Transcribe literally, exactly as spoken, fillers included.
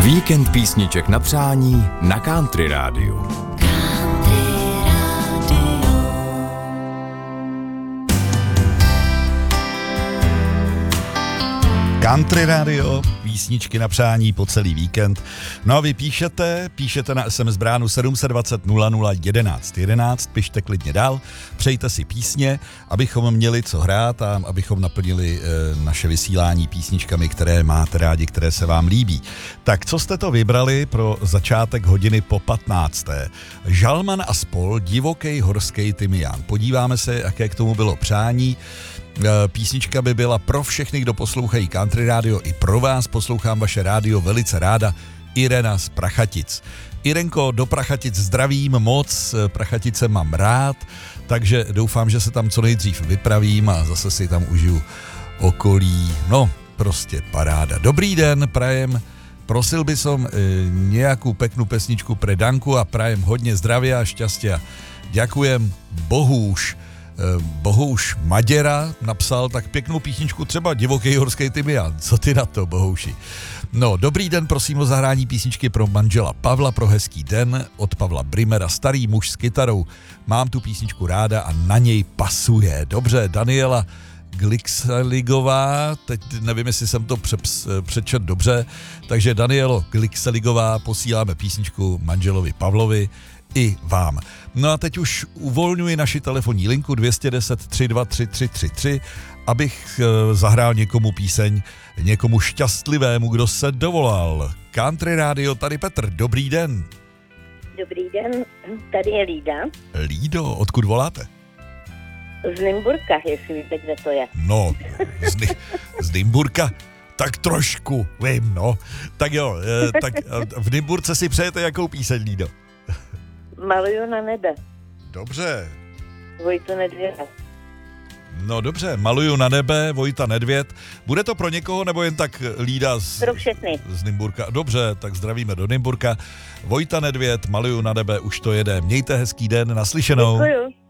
Víkend písniček na přání na Country Rádiu. Country Radio, písničky na přání po celý víkend. No a vy píšete, píšete na es em es bránu sedm dva nula nula nula jedenáct jedenáct, pište klidně dál, přejte si písně, abychom měli co hrát a abychom naplnili e, naše vysílání písničkami, které máte rádi, které se vám líbí. Tak co jste to vybrali pro začátek hodiny po patnácté? Žalman a spol, divoký horský tymián. Podíváme se, jaké k tomu bylo přání. Písnička by byla pro všechny, kdo poslouchají Country Radio, i pro vás, poslouchám vaše rádio velice ráda. Irena z Prachatic. Irenko, do Prachatic zdravím moc, Prachatice mám rád, takže doufám, že se tam co nejdřív vypravím a zase si tam užiju okolí. No, prostě paráda. Dobrý den, prajem. Prosil by som e, nejakú peknú pesničku pre Danku a prajem hodně zdravia a šťastia. Ďakujem, Bohůž. Bohouš Maděra napsal tak pěknou písničku, třeba Divoký horský tymián. Co ty na to, Bohouši? No, dobrý den, prosím o zahrání písničky pro manžela Pavla, pro hezký den, od Pavla Brimera, starý muž s kytarou. Mám tu písničku ráda a na něj pasuje. Dobře, Daniela Glixeligová, teď nevím, jestli jsem to přečet dobře, takže Danielo Glixeligová, posíláme písničku manželovi Pavlovi i vám. No a teď už uvolňuji naši telefonní linku dvě jedna nula tři dva tři tři tři tři, abych e, zahrál někomu píseň, někomu šťastlivému, kdo se dovolal. Country Radio, tady Petr, dobrý den. Dobrý den, tady je Lída. Lído, odkud voláte? Z Nymburka, jestli víte, kde to je. No, z, z Nymburka, tak trošku, vím, no. Tak jo, e, tak v Nymburce si přejete jakou píseň, Lído? Maluju na nebe. Dobře. Vojta Nedvěd. No dobře, Maluju na nebe, Vojta Nedvěd. Bude to pro někoho, nebo jen tak Lída z, pro všechny. Z Nymburka? Dobře, tak zdravíme do Nymburka. Vojta Nedvěd, Maluju na nebe, už to jede. Mějte hezký den, naslyšenou. Děkuju.